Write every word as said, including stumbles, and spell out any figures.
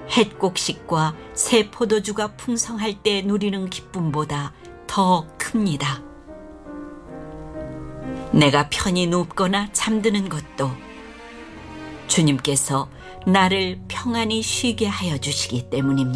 햇곡식과 새 포도주가 풍성할 때 누리는 기쁨보다 더 큽니다. 내가 편히 눕거나 잠드는 것도 주님께서 나를 평안히 쉬게 하여 주시기 때문입니다.